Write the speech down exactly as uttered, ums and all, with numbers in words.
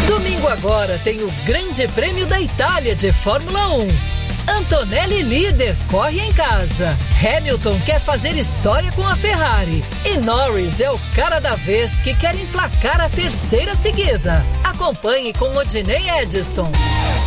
Domingo agora tem o Grande Prêmio da Itália de Fórmula um. Antonelli líder, corre em casa. Hamilton quer fazer história com a Ferrari. E Norris é o cara da vez que quer emplacar a terceira seguida. Acompanhe com Odinei Edson.